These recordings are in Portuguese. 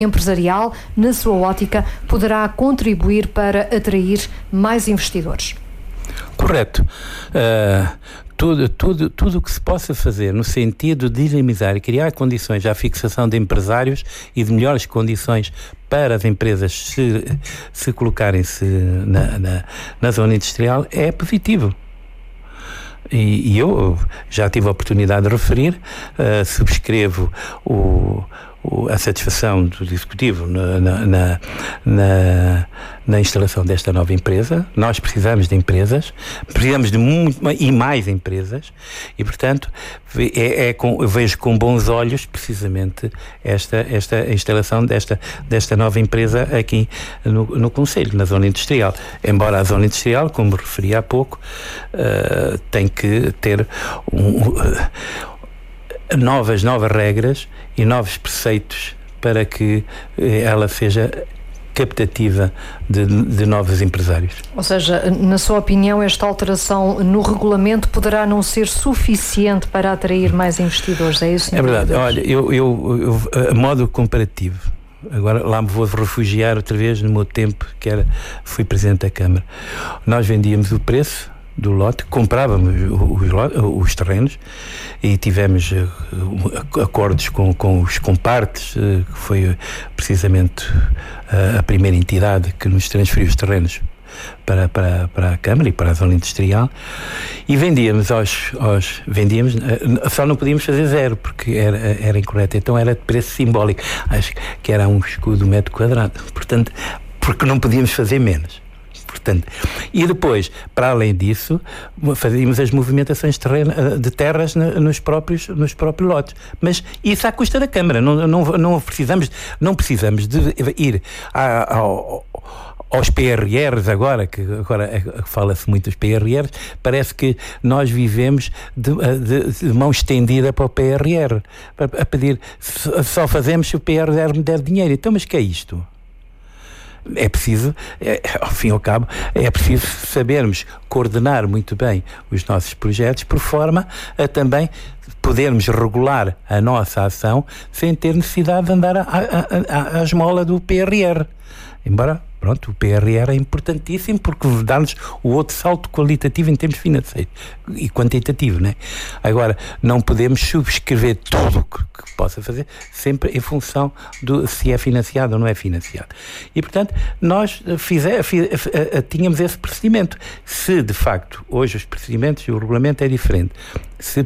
empresarial, na sua ótica, poderá contribuir para atrair mais investidores? Correto. Tudo o que se possa fazer no sentido de dinamizar e criar condições à fixação de empresários e de melhores condições para as empresas se colocarem-se na zona industrial é positivo. E eu já tive a oportunidade de referir, subscrevo a satisfação do Executivo na instalação desta nova empresa. Nós precisamos de empresas, precisamos de mais empresas e, portanto, eu vejo com bons olhos precisamente esta instalação desta nova empresa aqui no Concelho, na zona industrial. Embora a zona industrial, como referi há pouco, tem que ter novas regras e novos preceitos para que ela seja captativa de novos empresários. Ou seja, na sua opinião, esta alteração no regulamento poderá não ser suficiente para atrair mais investidores, é isso? É verdade. Olha, eu a modo comparativo, agora lá me vou refugiar outra vez no meu tempo fui Presidente da Câmara. Nós vendíamos o preço do lote, comprávamos os terrenos e tivemos acordos com os compartes, que foi precisamente a primeira entidade que nos transferiu os terrenos para a Câmara e para a zona industrial, e vendíamos vendíamos, só não podíamos fazer zero porque era incorreto, então era de preço simbólico, acho que era um escudo metro quadrado, portanto, porque não podíamos fazer menos. Portanto, e depois, para além disso, fazíamos as movimentações de terras nos próprios lotes. Mas isso à custa da Câmara. Não precisamos de ir aos PRRs agora fala-se muito dos PRRs, parece que nós vivemos de mão estendida para o PRR, a pedir, só fazemos se o PRR me der dinheiro. Então, mas que é isto? É preciso, ao fim e ao cabo, é preciso sabermos coordenar muito bem os nossos projetos por forma a também podermos regular a nossa ação sem ter necessidade de andar à esmola do PRR. Embora, pronto, o PRR é importantíssimo porque dá-nos o outro salto qualitativo em termos financeiros e quantitativo, né? Agora, não podemos subscrever tudo o que possa fazer, sempre em função se é financiado ou não é financiado. E, portanto, nós tínhamos esse procedimento. Se, de facto, hoje os procedimentos e o regulamento é diferente, se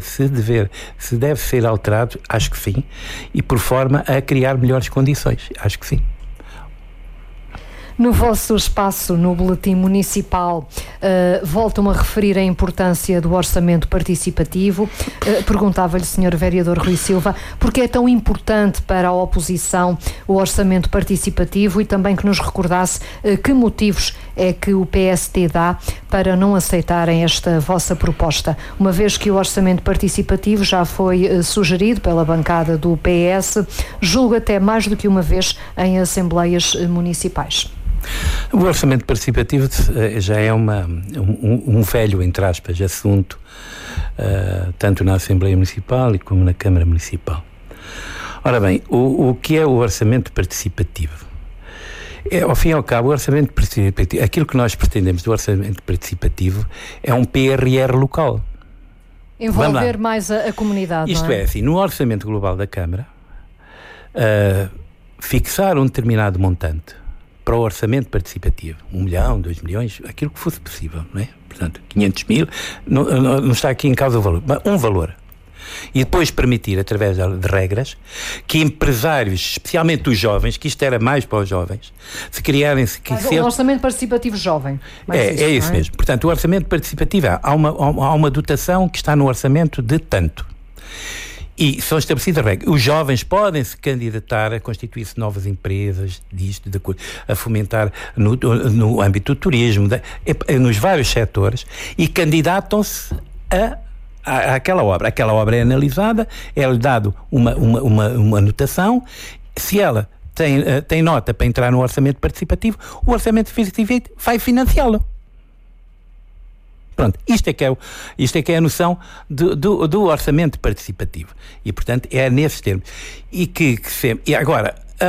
deve ser alterado, acho que sim, e por forma a criar melhores condições, acho que sim. No vosso espaço, no Boletim Municipal, voltam a referir a importância do orçamento participativo. Perguntava-lhe, Sr. Vereador Rui Silva, porque é tão importante para a oposição o orçamento participativo e também que nos recordasse que motivos é que o PST dá para não aceitarem esta vossa proposta, uma vez que o orçamento participativo já foi sugerido pela bancada do PS, julgo até mais do que uma vez em assembleias municipais. O orçamento participativo já é um velho, entre aspas, assunto, tanto na Assembleia Municipal como na Câmara Municipal. Ora bem, o que é o orçamento participativo? Ao fim e ao cabo, o orçamento participativo, aquilo que nós pretendemos do orçamento participativo é um PRR local. Envolver mais a comunidade, Isto não é? Assim, no orçamento global da Câmara, fixar um determinado montante para o orçamento participativo, 1 milhão, 2 milhões, aquilo que fosse possível, não é? Portanto, 500 mil, não está aqui em causa o valor, mas um valor. E depois permitir, através de regras, que empresários, especialmente os jovens, que isto era mais para os jovens, se criarem... Um orçamento participativo jovem. É isso mesmo. Portanto, o orçamento participativo, há uma dotação que está no orçamento de tanto. E são estabelecidas regras. Os jovens podem se candidatar a constituir-se novas empresas, a fomentar no âmbito do turismo, nos vários setores, e candidatam-se àquela obra. Aquela obra é analisada, é-lhe dado uma notação. Se ela tem nota para entrar no orçamento participativo, o orçamento participativo vai financiá-lo. Pronto, isto é que é a noção do orçamento participativo. E, portanto, é nesses termos. E agora,